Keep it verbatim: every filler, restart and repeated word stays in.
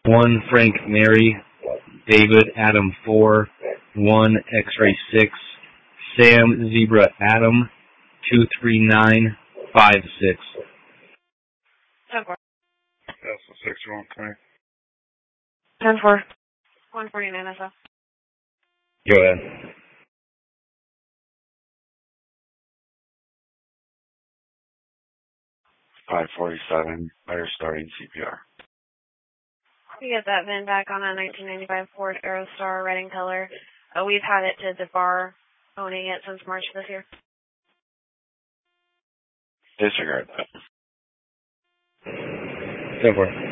one Frank Mary, David Adam four, one X-ray six, Sam Zebra Adam, two three nine five six. ten four. That's the six one twenty. ten four. one forty-nine S F. Go ahead. five forty-seven, fire starting C P R. You get that V I N back on a nineteen ninety-five Ford Aerostar red in color. Uh, we've had it to the bar owning it since March of this year. Disregard that. Go for it.